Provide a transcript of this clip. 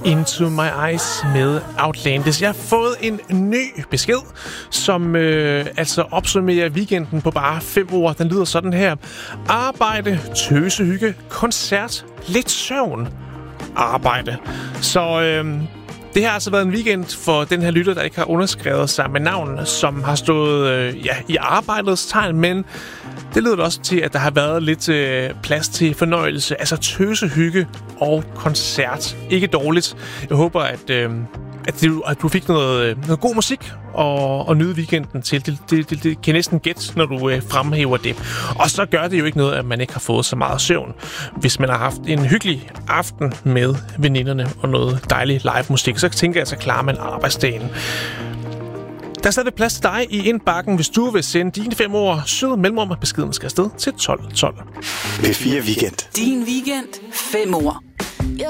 Into My Eyes med Outlandis. Jeg har fået en ny besked, som altså opsummerer weekenden på bare 5 ord. Den lyder sådan her. Arbejde, tøsehygge, koncert, lidt søvn, arbejde. Så det har altså været en weekend for den her lytter, der ikke har underskrevet sig med navn, som har stået i arbejdets tegn, men det lyder også til, at der har været lidt plads til fornøjelse, altså tøsehygge og koncert. Ikke dårligt. Jeg håber, at du fik noget god musik og nyde weekenden til. Det kan næsten gætte, når du fremhæver det. Og så gør det jo ikke noget, at man ikke har fået så meget søvn, hvis man har haft en hyggelig aften med veninderne og noget dejlig live musik. Så tænker jeg, så klarer man arbejdsdagen. Der er stadig plads til dig i indbakken, hvis du vil sende dine 5 ord søde mellemrum, beskeden skal afsted til 1212. P4 Weekend. Din weekend. 5 ord.